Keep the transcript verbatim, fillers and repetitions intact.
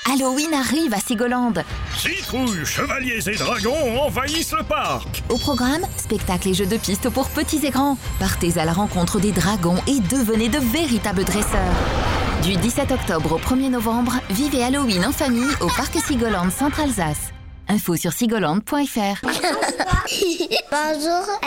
Halloween arrive à Sigoland. Citrouilles, chevaliers et dragons envahissent le parc. Au programme, spectacles et jeux de piste pour petits et grands. Partez à la rencontre des dragons et devenez de véritables dresseurs. Du dix-sept octobre au premier novembre, vivez Halloween en famille au parc Sigoland Centre Alsace. Info sur sigoland point f r. Bonjour.